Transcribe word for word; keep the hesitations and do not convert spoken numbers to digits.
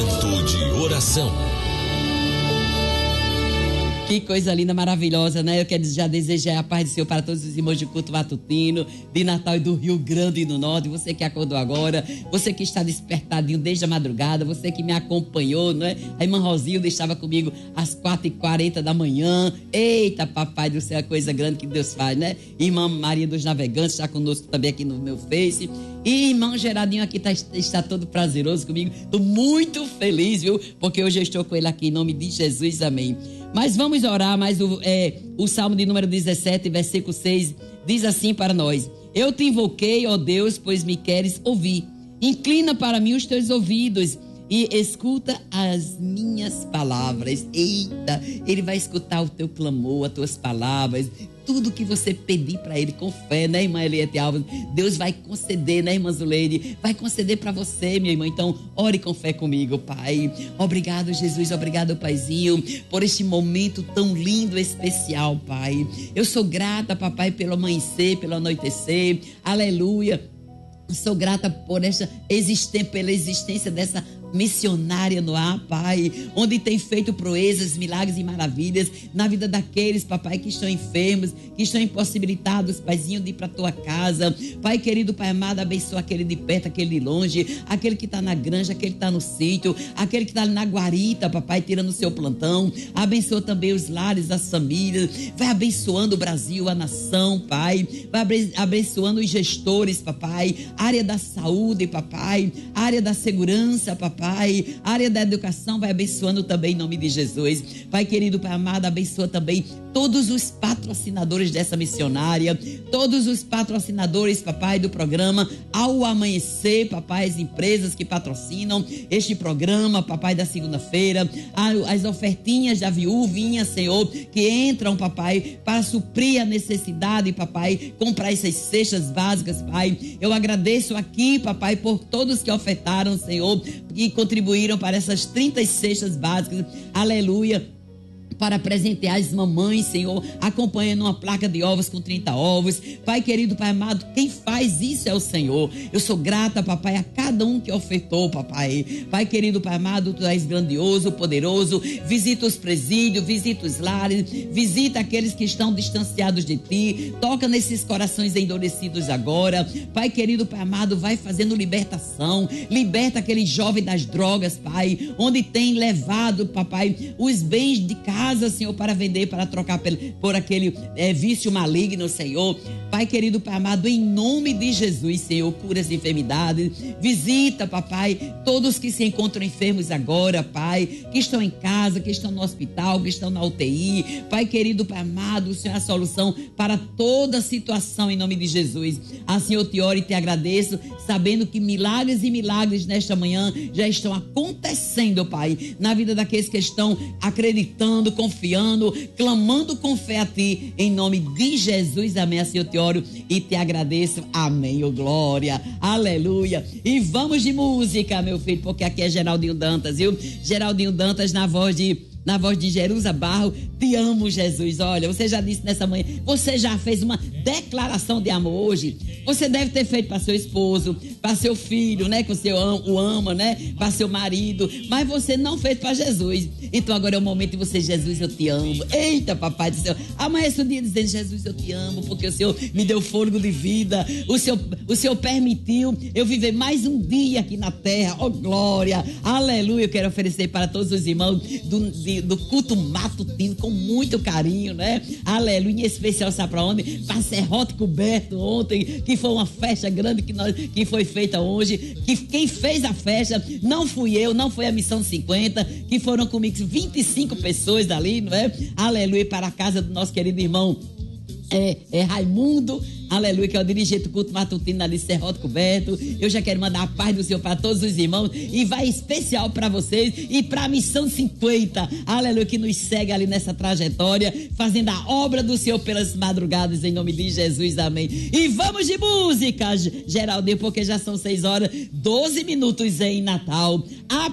Momento de oração. Que coisa linda, maravilhosa, né? Eu quero já desejar a paz do Senhor para todos os irmãos de culto matutino, de Natal e do Rio Grande do Norte. Você que acordou agora, você que está despertadinho desde a madrugada, você que me acompanhou, não é? A irmã Rosilda estava comigo às quatro e quarenta da manhã. Eita, papai do céu, a coisa grande que Deus faz, né? Irmã Maria dos Navegantes está conosco também aqui no meu Face. E irmão Geraldinho aqui tá, está todo prazeroso comigo. Estou muito feliz, viu? Porque hoje eu estou com ele aqui em nome de Jesus, amém. Mas vamos orar, mas o, é, o Salmo de número dezessete, versículo seis, diz assim para nós: eu te invoquei, ó Deus, pois me queres ouvir. Inclina para mim os teus ouvidos e escuta as minhas palavras. Eita, ele vai escutar o teu clamor, as tuas palavras, tudo que você pedir para ele com fé, né, irmã Eliette Alves? Deus vai conceder, né, irmã Zuleide? Vai conceder para você, minha irmã. Então, ore com fé comigo, Pai. Obrigado, Jesus. Obrigado, Paizinho, por este momento tão lindo, especial, Pai. Eu sou grata, papai, pelo amanhecer, pelo anoitecer. Aleluia. Sou grata por esta existência, pela existência dessa missionária no ar, Pai, onde tem feito proezas, milagres e maravilhas na vida daqueles, papai, que estão enfermos, que estão impossibilitados, Paizinho, de ir para tua casa. Pai querido, Pai amado, abençoa aquele de perto, aquele de longe, aquele que está na granja, aquele que está no sítio, aquele que está na guarita, papai, tirando o seu plantão. Abençoa também os lares, as famílias. Vai abençoando o Brasil, a nação, Pai. Vai abençoando os gestores, papai, área da saúde, papai, área da segurança, papai, a área da educação. Vai abençoando também em nome de Jesus. Pai querido, Pai amado, abençoa também todos os patrocinadores dessa missionária, todos os patrocinadores, papai, do programa Ao Amanhecer, papai, as empresas que patrocinam este programa, papai, da segunda-feira, as ofertinhas da viuvinha, Senhor, que entram, papai, para suprir a necessidade, papai, comprar essas cestas básicas, Pai. Eu agradeço aqui, papai, por todos que ofertaram, Senhor, e contribuíram para essas trinta cestas básicas, aleluia, para presentear as mamães, Senhor, acompanhando uma placa de ovos com trinta ovos. Pai querido, Pai amado, quem faz isso é o Senhor. Eu sou grata, papai, a cada um que ofertou, papai. Pai querido, Pai amado, tu és grandioso, poderoso. Visita os presídios, visita os lares, visita aqueles que estão distanciados de ti. Toca nesses corações endurecidos agora. Pai querido, Pai amado, vai fazendo libertação. Liberta aquele jovem das drogas, Pai, onde tem levado, papai, os bens de casa, Senhor, para vender, para trocar por aquele é, vício maligno, Senhor. Pai querido, Pai amado, em nome de Jesus, Senhor, cura as enfermidades. Visita, papai, todos que se encontram enfermos agora, Pai, que estão em casa, que estão no hospital, que estão na U T I. Pai querido, Pai amado, o Senhor é a solução para toda situação em nome de Jesus. Assim eu te oro e te agradeço, sabendo que milagres e milagres nesta manhã já estão acontecendo, Pai, na vida daqueles que estão acreditando, confiando, clamando com fé a ti, em nome de Jesus, amém. Assim eu te oro e te agradeço, amém, oh glória, aleluia. E vamos de música, meu filho, porque aqui é Geraldinho Dantas, viu? Geraldinho Dantas na voz de Na voz de Jerusa Barro. Te amo, Jesus. Olha, você já disse nessa manhã, você já fez uma declaração de amor hoje. Você deve ter feito para seu esposo, para seu filho, né, que você o ama, né, para seu marido, mas você não fez para Jesus. Então agora é o momento de você: Jesus, eu te amo. Eita, papai do céu, amanhece o dia dizendo: Jesus, eu te amo, porque o Senhor me deu fôlego de vida, o Senhor, o Senhor permitiu eu viver mais um dia aqui na terra. Oh glória, aleluia. Eu quero oferecer para todos os irmãos do, de, do culto matutino com muito carinho, né, aleluia, em especial, sabe para onde? Para Serrote Coberto ontem, que foi uma festa grande que, nós, que foi feita hoje, que quem fez a festa não fui eu, não foi a Missão cinquenta, que foram comigo vinte e cinco pessoas dali, não é? Aleluia, para a casa do nosso querido irmão é, é Raimundo, aleluia, que é o dirigente do culto matutino ali, Serrote Coberto. Eu já quero mandar a paz do Senhor para todos os irmãos, e vai especial para vocês e para a Missão cinquenta, aleluia, que nos segue ali nessa trajetória, fazendo a obra do Senhor pelas madrugadas, em nome de Jesus, amém. E vamos de música, Geraldinho, porque já são seis horas, doze minutos em Natal. A